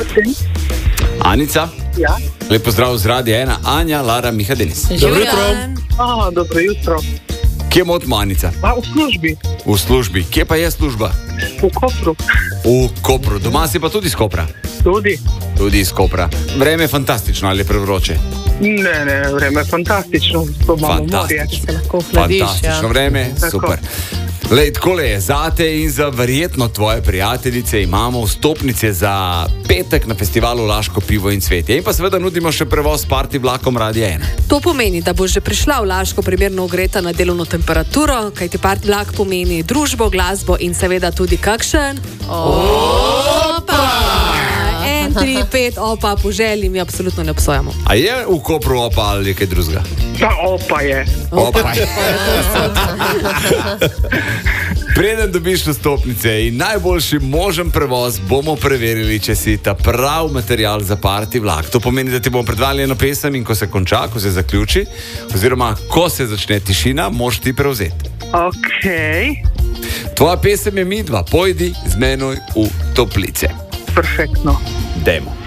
Anica? Ja. Lep pozdrav z Radia 1, Anja, Lara, Miha, Denis. Dobro jutro. Dobro jutro. Kje motimo, Anica? V službi. V službi. Kje pa je služba? V Kopru. V Kopru. Doma si pa tudi iz Kopra? Tudi. Tudi iz Kopra. Vreme je fantastično ali je prevroče? Ne, vreme je fantastično. To imamo morje. Se lahko hladiš. Fantastično vreme, Tako. super. Lej, takole je, zate in za verjetno tvoje prijateljice imamo vstopnice za petek na festivalu Laško pivo in cvetje. In pa seveda nudimo še prevoz s party vlakom Radia 1. To pomeni, da boš že prišla v Laško primerno ogreta na delovno temperaturo, kajti part vlak pomeni družbo, glasbo in seveda tudi kakšen. Opa! 1, 3, 5, opa, po želji mi absolutno ne obsojamo. A je v Kopru opa ali kaj drugega? Ta opa je. Opa je. Preden dobiš vstopnice in najboljši možen prevoz, bomo preverili, če si ta prav material za party vlak. To pomeni, da ti bomo predvali eno pesem in ko se konča, ko se zaključi, oziroma ko se začne tišina, moš ti prevzeti. Ok. Tvoja pesem je Midva, pojdi z menoj v toplice. Perfektno. Dajmo.